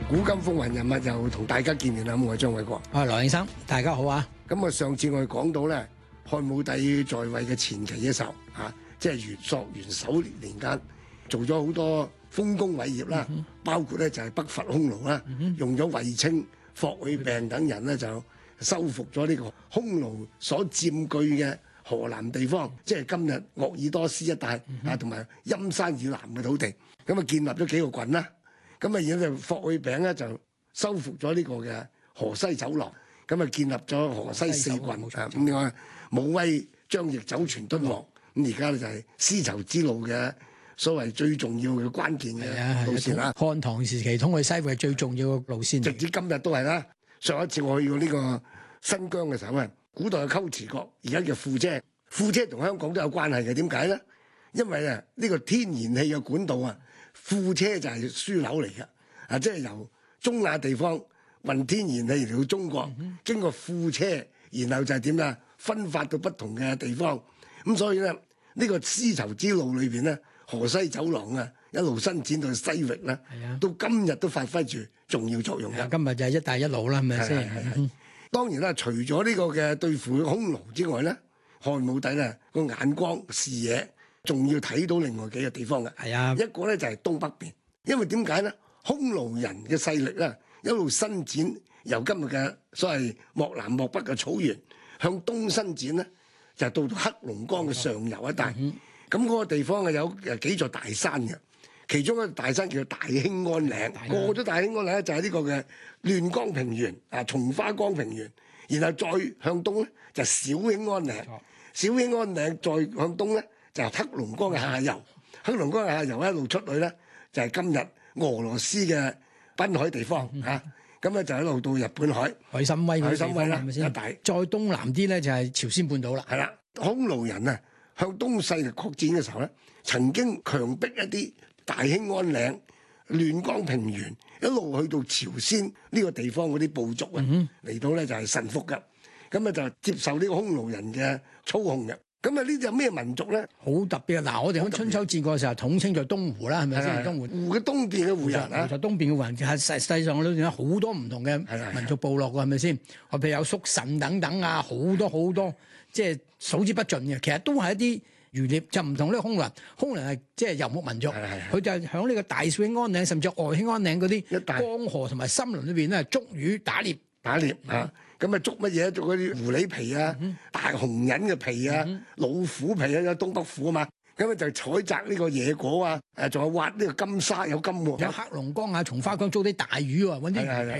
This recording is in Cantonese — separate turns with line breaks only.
古今風雲人物又同大家見面啦，咁我係張偉國。
羅應生，大家好啊！
咁啊，上次我哋講到咧，漢武帝在位嘅前期嘅時候，即係元首年間，做咗好多豐功偉業啦，包括咧就係北伐匈奴啦，用咗衛青、霍去病等人咧就收復咗呢個匈奴所佔據嘅河南地方，即係今日鄂爾多斯一帶同埋陰山以南嘅土地，咁啊建立咗幾個郡啦。咁啊，然後就霍去病咧就收復咗呢個嘅河西走廊，咁啊建立咗河西四郡。咁另外武威、張掖、酒泉、敦煌，咁而家咧就係絲綢之路嘅所謂最重要嘅關鍵嘅路線啦。
漢唐時期通去西域係最重要嘅路線，
直至今日都係啦。上一次我去過呢個新疆嘅時候啊，古代嘅龜茲國，而家叫庫車，庫車同香港都有關係嘅。點解咧？因為啊，呢個天然氣嘅管道啊。庫車就係樞紐嚟嘅，即係由中亞地方運天然氣嚟到中國，經過庫車，然後就係點啊？分發到不同嘅地方。咁所以咧，呢個絲綢之路裏邊咧，河西走廊啊，一路伸展到西域咧，到今日都發揮住重要作用嘅。
今日就係一帶一路啦，係咪先？當
然啦，除咗呢個嘅對付匈奴之外咧，漢武帝咧個眼光視野，仲要睇到另外幾個地方嘅，一個咧就係東北邊，因為點解咧？匈奴人嘅勢力咧一路伸展，由今日嘅所謂漠南漠北嘅草原向東伸展咧，就到黑龍江嘅上游一帶。咁嗰個地方啊有幾座大山嘅，其中一個大山叫做大興安嶺。過咗大興安嶺咧就係呢個嘅亂江平原松花江平原，然後再向東咧就小興安嶺，小興安嶺再向東咧。就係黑龍江嘅下游，黑龍江嘅下游一路出去咧，就係今日俄羅斯嘅濱海地方嚇，咁咧就一路到日本海
參崴
啦，係咪先？
再東南啲咧就係朝鮮半島啦。
係啦，匈奴人啊向東勢力擴展嘅時候咧，曾經強迫一啲大興安嶺、亂江平原一路去到朝鮮呢個地方嗰啲部族啊，嚟到咧就係臣服㗎，咁啊就接受呢個匈奴人嘅操控嘅。咁啊，呢啲係咩民族咧？
好特別啊！嗱，我哋喺春秋戰國嘅時候統稱做東胡啦，係咪先？東胡
胡嘅東邊嘅胡人啊，
就東邊嘅胡人，實際上裏邊有好多唔同嘅民族部落㗎，係咪先？我譬如有肅慎等等啊，好多，即係數之不盡嘅。其實都係一啲漁獵，就唔同呢個匈奴人。匈奴人係即係游牧民族，佢就係響呢個大小興安嶺，甚至外興安嶺嗰啲江河同埋森林裏邊咧捉魚打獵啊！咁啊捉乜嘢？捉嗰啲狐狸皮啊、大熊人嘅皮啊、老虎皮啊，有東北虎啊嘛。咁啊就採摘呢個野果啊，仲有挖呢個金沙，有金喎。有黑龍江啊、松花江捉啲大魚喎，揾啲魚皮。